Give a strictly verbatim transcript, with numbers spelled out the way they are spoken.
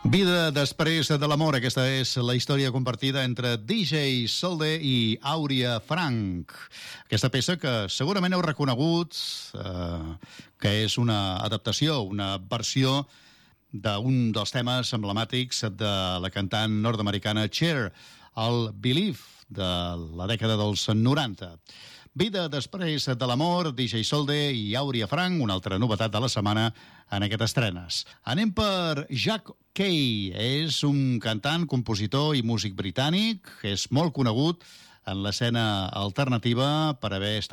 Vida després de l'amor, aquesta és la història compartida entre D J Solde i Àuria Frank. Aquesta peça que segurament heu reconegut, eh, que és una adaptació, una versió d'un dels temes emblemàtics de la cantant nord-americana Cher, el Believe, de la dècada dels noranta. Vida després de l'amor, D J Solde i Àuria Frank, una altra novetat de la setmana en aquest estrenes. Anem per Jack Kay. És un cantant, compositor i músic britànic. És molt conegut en l'escena alternativa per haver estat